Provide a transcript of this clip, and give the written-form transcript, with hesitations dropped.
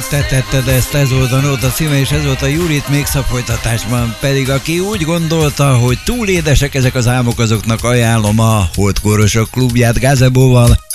te tetted ezt, ez volt a Nóta címe, és ez volt a Jurit még folytatásban. Pedig aki úgy gondolta, hogy túl édesek ezek az álmok, azoknak ajánlom a Holdkórosok klubját Gazebóval.